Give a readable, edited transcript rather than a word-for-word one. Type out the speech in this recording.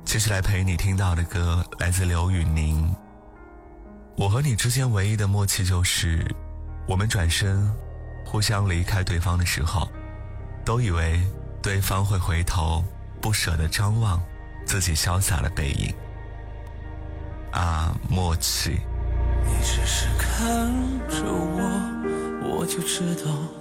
接下来陪你听到的歌来自刘宇宁。我和你之间唯一的默契就是，我们转身互相离开对方的时候，都以为对方会回头，不舍得张望自己潇洒的背影。啊，默契。 你只是看着我，我就知道